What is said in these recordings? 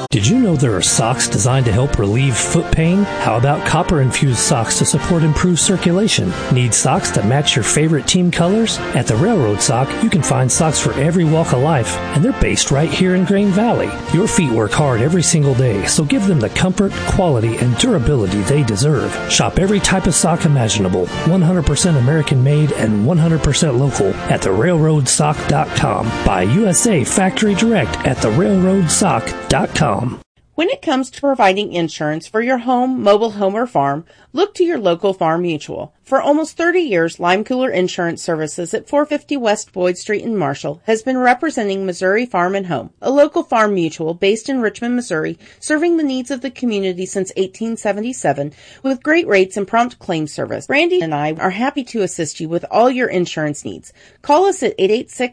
Did you know there are socks designed to help relieve foot pain? How about copper-infused socks to support improved circulation? Need socks that match your favorite team colors? At the Railroad Sock, you can find socks for every walk of life, and they're based right here in Grain Valley. Your feet work hard every single day, so give them the comfort, quality, and durability they deserve. Shop every type of sock imaginable, 100% American-made and 100% local at therailroadsock.com. Buy USA Factory Direct at therailroadsock.com. When it comes to providing insurance for your home, mobile home, or farm, look to your local Farm Mutual. For almost 30 years, Lime Cooler Insurance Services at 450 West Boyd Street in Marshall has been representing Missouri Farm and Home, a local farm mutual based in Richmond, Missouri, serving the needs of the community since 1877 with great rates and prompt claim service. Brandy and I are happy to assist you with all your insurance needs. Call us at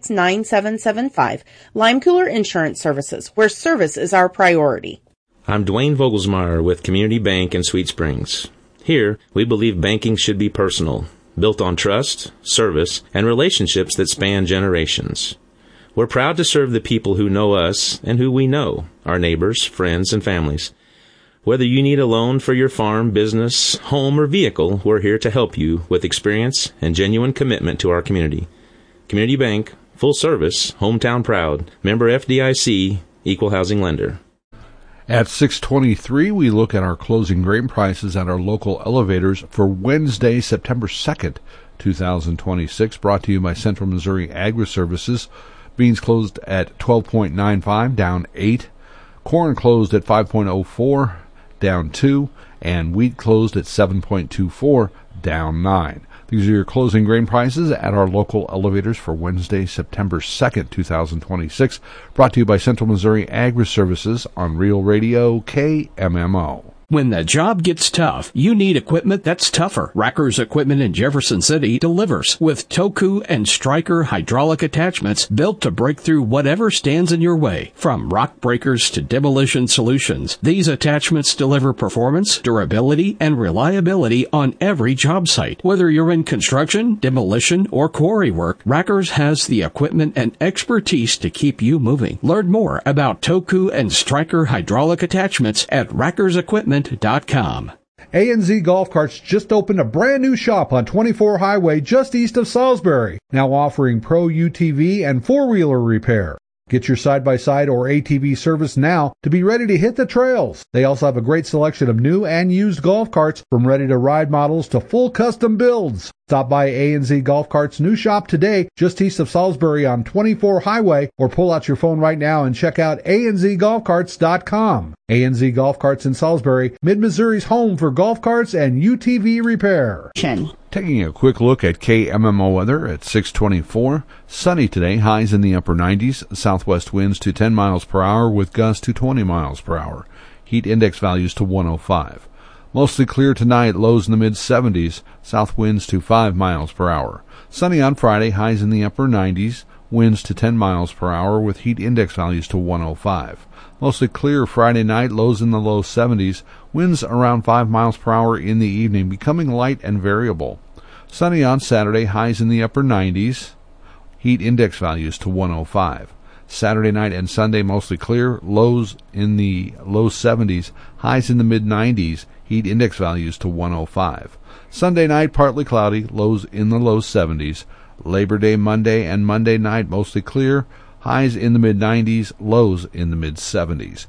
886-9775, Lime Cooler Insurance Services, where service is our priority. I'm Dwayne Vogelsmeyer with Community Bank in Sweet Springs. Here, we believe banking should be personal, built on trust, service, and relationships that span generations. We're proud to serve the people who know us and who we know, our neighbors, friends, and families. Whether you need a loan for your farm, business, home, or vehicle, we're here to help you with experience and genuine commitment to our community. Community Bank, full service, hometown proud, member FDIC, equal housing lender. At 6:23, we look at our closing grain prices at our local elevators for Wednesday, September 2nd, 2026, brought to you by Central Missouri Agri-Services. Beans closed at 12.95, down 8. Corn closed at 5.04, down 2. And wheat closed at 7.24, down 9. These are your closing grain prices at our local elevators for Wednesday, September 2nd, 2026, brought to you by Central Missouri Agri-Services on Real Radio KMMO. When the job gets tough, you need equipment that's tougher. Racker's Equipment in Jefferson City delivers with Toku and Stryker hydraulic attachments built to break through whatever stands in your way. From rock breakers to demolition solutions, these attachments deliver performance, durability, and reliability on every job site. Whether you're in construction, demolition, or quarry work, Racker's has the equipment and expertise to keep you moving. Learn more about Toku and Stryker hydraulic attachments at rackersequipment.com. A&Z Golf Carts just opened a brand new shop on 24 Highway just east of Salisbury, now offering pro UTV and four-wheeler repair. Get your side-by-side or ATV service now to be ready to hit the trails. They also have a great selection of new and used golf carts, from ready-to-ride models to full custom builds. Stop by A&Z Golf Carts' new shop today, just east of Salisbury on 24 Highway, or pull out your phone right now and check out anzgolfcarts.com. A&Z Golf Carts in Salisbury, Mid-Missouri's home for golf carts and UTV repair. Taking a quick look at KMMO weather at 6:24. Sunny today, highs in the upper 90s, southwest winds to 10 miles per hour with gusts to 20 miles per hour. Heat index values to 105. Mostly clear tonight, lows in the mid-70s, south winds to 5 miles per hour. Sunny on Friday, highs in the upper 90s, winds to 10 miles per hour with heat index values to 105. Mostly clear Friday night, lows in the low 70s, winds around 5 miles per hour in the evening, becoming light and variable. Sunny on Saturday, highs in the upper 90s, heat index values to 105. Saturday night and Sunday mostly clear, lows in the low 70s, highs in the mid-90s, heat index values to 105. Sunday night partly cloudy, lows in the low 70s. Labor Day Monday and Monday night mostly clear, highs in the mid-90s, lows in the mid-70s.